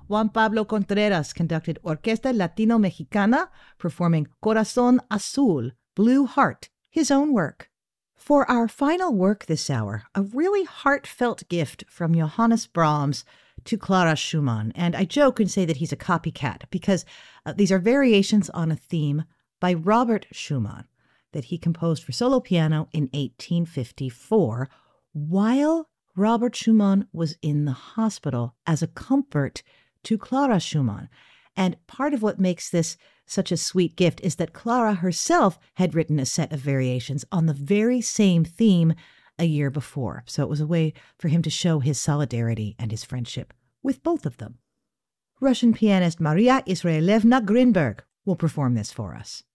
Juan Pablo Contreras conducted Orquesta Latino Mexicana, performing Corazón Azul, Blue Heart, his own work. For our final work this hour, a really heartfelt gift from Johannes Brahms to Clara Schumann. And I joke and say that he's a copycat because these are variations on a theme by Robert Schumann that he composed for solo piano in 1854 while Robert Schumann was in the hospital as a comfort to Clara Schumann. And part of what makes this such a sweet gift is that Clara herself had written a set of variations on the very same theme a year before. So it was a way for him to show his solidarity and his friendship with both of them. Russian pianist Maria Israelevna Grinberg will perform this for us.